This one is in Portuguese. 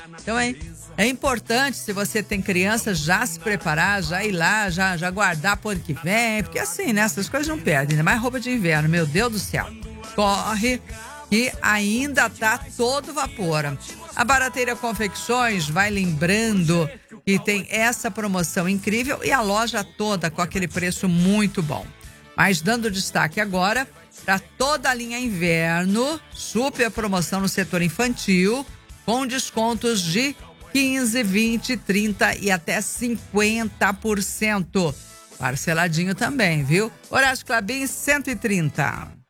Então é importante, se você tem criança, já se preparar, já ir lá, já guardar pro ano que vem, porque assim, né, essas coisas não perdem, ainda mais roupa de inverno, meu Deus do céu. Corre, que ainda tá todo vapor. A Barateira Confecções vai lembrando que tem essa promoção incrível e a loja toda com aquele preço muito bom. Mas dando destaque agora para toda a linha inverno, super promoção no setor infantil, com descontos de 15, 20, 30 e até 50%. Parceladinho também, viu? Horácio Klabin, 130.